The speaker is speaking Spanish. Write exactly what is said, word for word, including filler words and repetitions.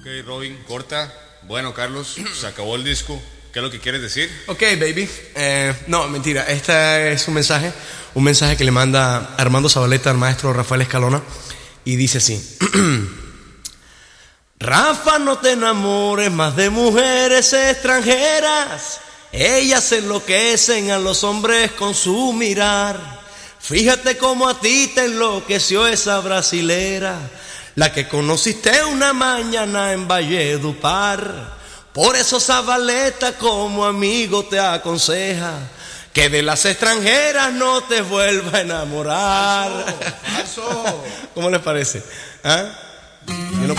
Ok, Robin, corta. Bueno, Carlos, se acabó el disco. ¿Qué es lo que quieres decir? Ok, baby. Eh, no, mentira. Este es un mensaje, un mensaje que le manda Armando Zabaleta al maestro Rafael Escalona y dice así: Rafa, no te enamores más de mujeres extranjeras. Ellas enloquecen a los hombres con su mirar. Fíjate cómo a ti te enloqueció esa brasilera, la que conociste una mañana en Valledupar. Por eso Zabaleta como amigo te aconseja que de las extranjeras no te vuelva a enamorar. Falso, falso. ¿Cómo les parece? ¿Ah? Yo no